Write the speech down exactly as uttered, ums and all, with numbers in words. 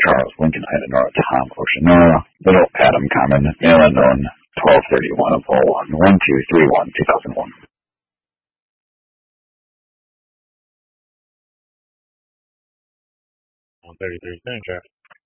Charles, Lincoln, Idenora, Tom, Oceanora, Little, Adam, Carmen, male unknown, twelve thirty-one of oh one, one two three one, two thousand one. one thirty-three center.